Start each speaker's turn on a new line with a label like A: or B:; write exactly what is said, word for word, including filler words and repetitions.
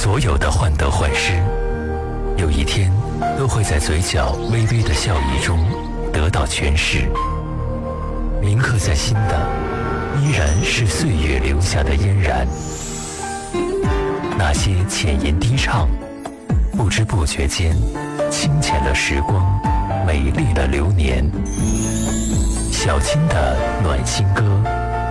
A: 所有的患得患失，有一天都会在嘴角微微的笑意中得到诠释。铭刻在心的，依然是岁月留下的嫣然。那些浅吟低唱，不知不觉间清浅了时光，美丽了流年。小青的暖心歌，